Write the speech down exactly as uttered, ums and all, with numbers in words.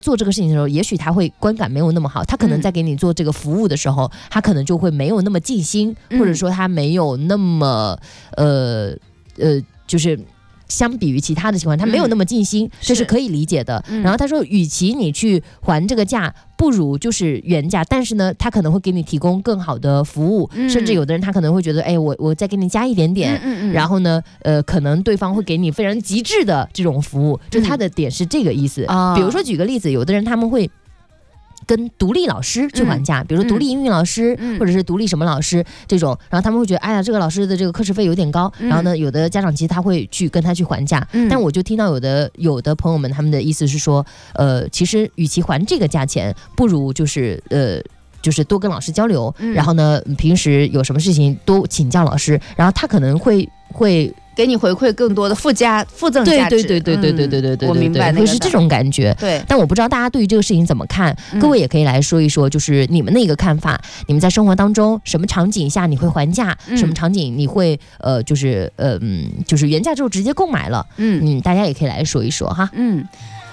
做这个事情的时候，也许他会观感没有那么好，他可能在给你做这个服务的时候，嗯、他可能就会没有那么尽心，嗯、或者说他没有那么呃呃，就是相比于其他的情况，他没有那么尽心，嗯、这是可以理解的。然后他说，与其你去还这个价，不如就是原价，但是呢，他可能会给你提供更好的服务，嗯、甚至有的人他可能会觉得，哎，我我再给你加一点点，嗯嗯嗯然后呢，呃，可能对方会给你非常极致的这种服务，就他的点是这个意思。嗯、比如说举个例子，有的人他们会跟独立老师去还价，嗯、比如说独立英语老师，嗯、或者是独立什么老师这种，然后他们会觉得，哎呀，这个老师的这个课时费有点高，嗯、然后呢，有的家长其实他会去跟他去还价，嗯、但我就听到有的有的朋友们他们的意思是说，呃，其实与其还这个价钱，不如就是呃。就是多跟老师交流，嗯、然后呢，平时有什么事情多请教老师，然后他可能会会给你回馈更多的附加附赠价值。 对对对对对对对对对， 我明白， 会是这种感觉。 对， 但我不知道大家对于这个事情怎么看，嗯、各位也可以来说一说，就是你们的一个看法。你们在生活当中什么场景下你会还价？嗯、什么场景你会呃，就是呃嗯，就是原价之后直接购买了？嗯嗯，大家也可以来说一说哈。 嗯。